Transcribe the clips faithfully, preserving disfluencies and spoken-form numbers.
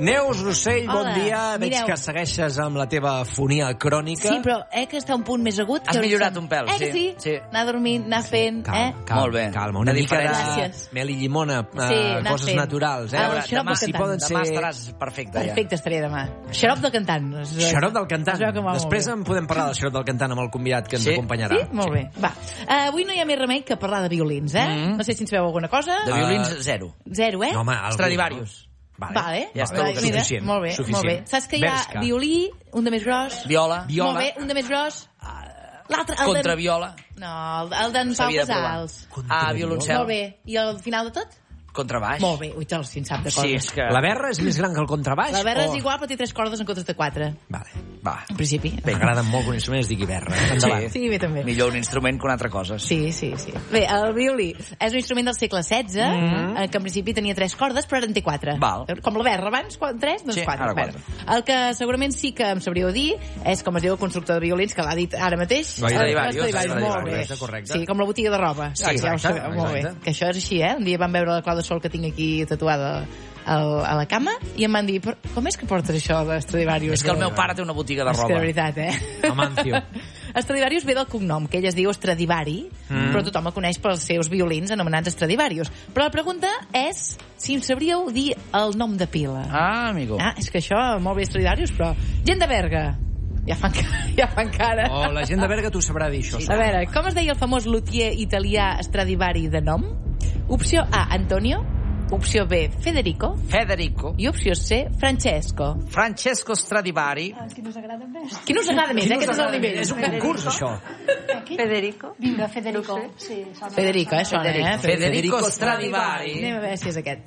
Neus Rossell, bon Hola, dia. Veig mireu. que segueixes amb la teva fonia crònica. Sí, però eh, que està un punt més agut. Has que millorat som. un pèl, eh, que sí, sí. sí. Anar dormint, anar fent, Calma, eh? calma, Molt bé. calma. Una De mica de diferència. mel i llimona, eh, Sí, anar coses fent. naturals. Eh? El Veure, xarop demà del si cantant. poden Demà ser... estaràs perfecte, ja. Perfecte, estaré demà. Xarop del cantant. Es- Xarop del cantant. es veu que va molt Després bé. en podem parlar del xarop del cantant amb el convidat que ens Sí? acompanyarà. Sí? Molt bé. Va. Uh, avui no hi ha més remei que parlar de violins, eh? Mm. No sé si ens veu alguna cosa. De violins, zero. Zero, eh? No, home, algú, Stradivarius. Vale, Vale, Ja està, vale, mira, suficient. molt bé, suficient. molt bé. Saps que hi ha Bershka. violí, un de més gros. Viola. Viola. Molt bé, un de més gros. L'altre, el Contra d'en- viola. No, el, el d'en Pau S'havia de provar. Casals. Ah, violoncel. Molt bé. I al final de tot? Contrabaix. Molt bé. Ui, te'l si en sap de coses. Sí, és que... La berra és més gran que el contrabaix? La berra o... és igual, però té tres cordes en comptes de quatre. Vale. Va. En principi. M'agrada molt que un instrument es digui berra. Endavant. Sí, bé, també. Millor un instrument que una altra cosa. Sí, sí, sí. Bé, el violí és un instrument del segle setze, Mhm. eh, que en principi tenia tres cordes, però ara en té quatre. Val. Com la berra, abans, quan, tres, doncs Sí, quatre. ara Bueno, quatre. el que segurament sí que em sabríeu dir és, com es diu el constructor de violins, que l'ha dit ara mateix. Stradivarius. Stradivarius, molt bé. Correcte, correcte. Sí, com la botiga de roba. Sí, ja ho exacte, sabeu, molt bé. exacte. Que això és així, eh? Un dia vam veure la clau de sol que tinc aquí tatuada al, a la cama i em van dir, "Però com és que portes això de Stradivarius? És que el meu pare té una botiga de És que de roba. veritat, eh? Amancio. Stradivarius ve del cognom, que ell es diu Stradivari, mm. però tothom el coneix pels seus violins anomenats Stradivarius. Però la pregunta és si em sabríeu dir el nom de pila. Ah, amigo. Ah, és que això, molt bé Stradivarius, però... Gent de Berga. Ja fan, ca- ja fan cara. Oh, la gent de Berga t'ho sabrà dir, això. A veure, com es deia el famós luthier italià Stradivari de nom? Opció A, Antonio. Opció B, Federico. Federico. I opció C, Francesco. Francesco Stradivari. Qui no us agrada més, eh? Aquest és el nivell. És un concurs, això. Federico? Vinga, Federico. Sí, sona. Federico, eh? Sona, eh? Federico Stradivari. Anem a veure si és aquest.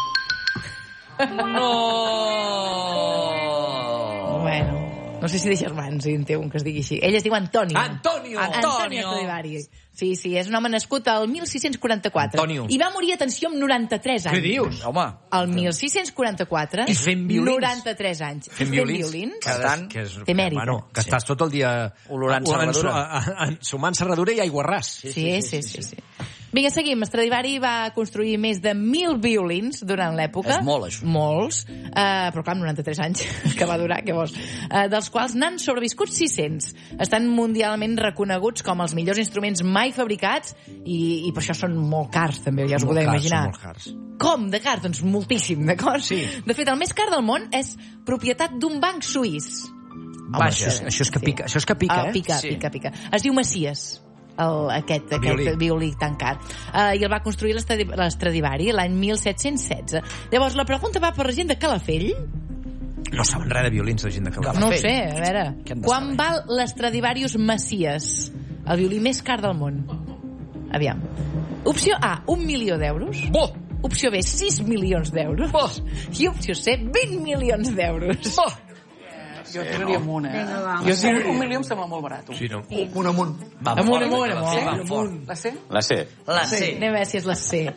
No! Bueno, no sé si de germans en té un que es digui així. Ell es diu Antonio. Antonio! Antonio Stradivari. Sí, sí, és un home nascut al mil sis-cents quaranta-quatre. Antonio. I va morir, atenció, amb noranta-tres anys. Què dius? Home, El mil sis-cents quaranta-quatre. I fent violins. noranta-tres anys. Fent I violins. violins. Per tant, que és, té mèrit. Bueno, que estàs tot el dia... Olorant olorant serradura. su- a- a- Sumant serradura i aiguarràs. Sí, sí, sí, sí, sí. Vinga, seguim. Stradivari va construir més de mil violins durant l'època. És molt, això. Molts. Uh, però clar, amb noranta-tres anys que va durar, què vols? Uh, dels quals n'han sobreviscut sis-cents. Estan mundialment reconeguts com els millors instruments mai fabricats i, i per això són molt cars, també, ja us ho Molt podeu cars, imaginar. són molt cars. Com de cars? Doncs moltíssim, d'acord? Sí. De fet, el més car del món és propietat d'un banc suís. Home, això, és- això és que pica, això és que pica, Ah, eh? pica, Sí. pica, pica. Es diu Macies, el, aquest, aquest Violí. violí. violí tan car. Uh, I el va construir l'Estradi- l'Stradivari l'any mil set-cents setze. Llavors, la pregunta va per la gent de Calafell. No saben res de violins, la gent de Calafell. No ho sé, a veure. Què han de Quan saber? val l'Stradivarius Macies? El violí més car del món. Aviam. Opció A, un milió d'euros. Bo! Opció B, sis milions d'euros. Bo! I opció C, vint milions d'euros. Bo! Jo tiraria amunt, eh? Vinga, va. Jo tiraria... Un milió em sembla molt barat. Sí, no? Un amunt. Va Amunt, fort, amunt, la amunt. C va Amunt. fort. La C? La C. La C. Anem a veure si és la C.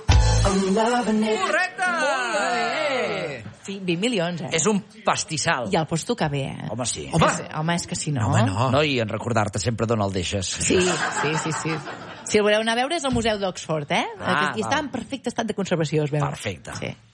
Correcte! Sí, vint milions, eh? És un pastissal. I el pots tocar bé, eh? Home, sí. Home, és, home, és que si no... Home, no. No, i en recordar-te sempre d'on el deixes. Sí, sí, sí, sí. Si el voleu anar a veure és al Museu d'Oxford, eh? Ah, Aquí està val. en perfecte estat de conservació, es veu. Perfecte. Sí.